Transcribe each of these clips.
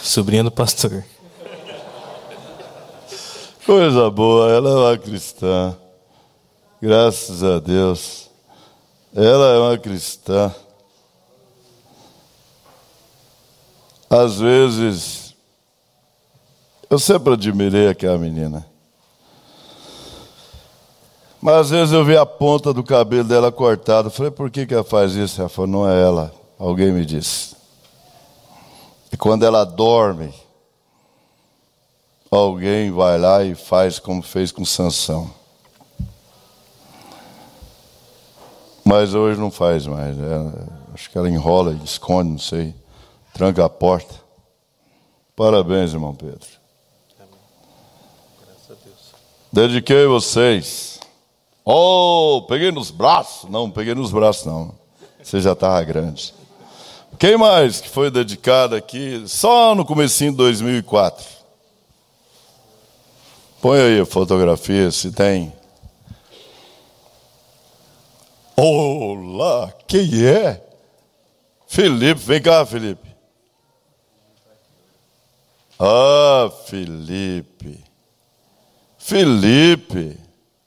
Sobrinha do pastor. Coisa boa, ela é uma cristã. Graças a Deus. Ela é uma cristã. Às vezes, eu sempre admirei aquela menina. Mas às vezes eu vi a ponta do cabelo dela cortada. Eu falei, por que ela faz isso? Ela falou, não é ela. Alguém me disse. E quando ela dorme, alguém vai lá e faz como fez com Sansão. Mas hoje não faz mais. Acho que ela enrola, esconde, não sei. Tranca a porta. Parabéns, irmão Pedro. Graças a Deus. Dediquei vocês. Oh, peguei nos braços. Não, peguei nos braços não. Você já estava grande. Quem mais que foi dedicado aqui só no comecinho de 2004? Põe aí a fotografia, se tem. Olá, quem é? Felipe, vem cá, Felipe. Ah, Felipe. Felipe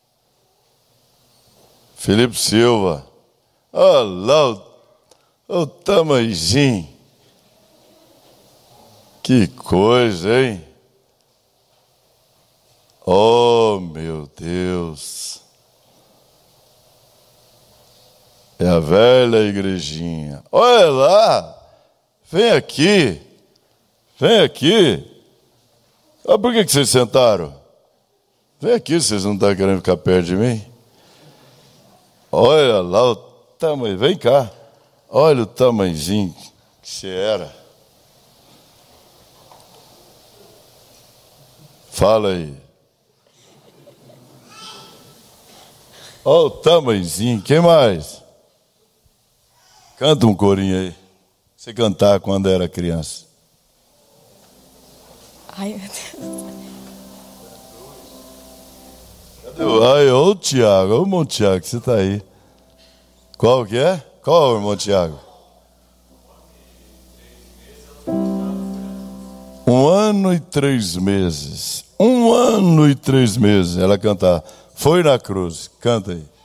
Silva. Olha lá o tamanhozinho. Que coisa, hein? Oh, meu Deus. É a velha igrejinha. Olha lá. Vem aqui. Vem aqui. Ah, por que vocês sentaram? Vem aqui, vocês não estão querendo ficar perto de mim? Olha lá o tamanho. Vem cá. Olha o tamanhozinho que você era. Fala aí. Olha o tamanhozinho. Quem mais? Canta um corinho aí. Você cantava quando era criança. Ai, meu Deus. Cadê o Tiago? Ô, irmão Tiago, você está aí. Qual que é? Qual, irmão Tiago? 1 ano e 3 meses. 1 ano e 3 meses. Ela cantava. Foi na cruz. Canta aí.